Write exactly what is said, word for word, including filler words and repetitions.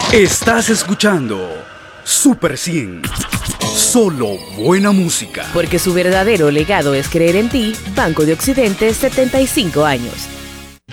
Estás escuchando Super cien. Solo buena música. Porque su verdadero legado es creer en ti. Banco de Occidente, setenta y cinco años.